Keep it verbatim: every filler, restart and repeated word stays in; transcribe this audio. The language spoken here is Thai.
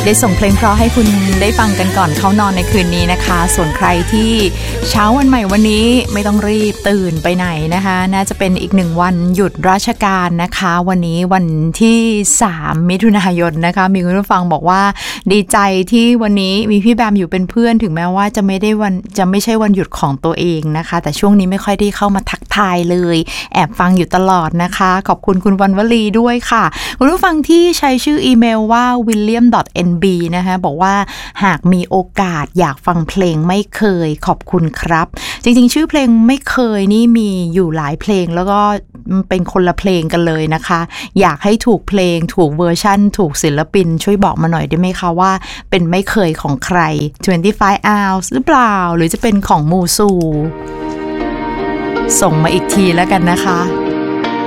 ได้ส่งเพลงเพราะให้คุณได้ฟังกันก่อนเข้านอนในคืนนี้นะคะส่วนใครที่เช้าวันใหม่วันนี้ไม่ต้องรีบตื่นไปไหนนะคะน่าจะเป็นอีกหนึ่งวันหยุดราชการนะคะวันนี้วันที่สามมิถุนายนนะคะมีคุณผู้ฟังบอกว่าดีใจที่วันนี้มีพี่แบมอยู่เป็นเพื่อนถึงแม้ว่าจะไม่ได้วันจะไม่ใช่วันหยุดของตัวเองนะคะแต่ช่วงนี้ไม่ค่อยได้เข้ามาทักทายเลยแอบฟังอยู่ตลอดนะคะขอบคุณคุณวันวลีด้วยค่ะคุณผู้ฟังที่ใช้ชื่ออีเมลว่า วิลเลียม ดอท เอ็น บี นะคะบอกว่าหากมีโอกาสอยากฟังเพลงไม่เคยขอบคุณครับจริงๆชื่อเพลงไม่เคยนี่มีอยู่หลายเพลงแล้วก็เป็นคนละเพลงกันเลยนะคะอยากให้ถูกเพลงถูกเวอร์ชั่นถูกศิลปินช่วยบอกมาหน่อยได้ไหมคะว่าเป็นไม่เคยของใครยี่สิบห้า ounce หรือเปล่าหรือจะเป็นของมูซูส่งมาอีกทีแล้วกันนะคะ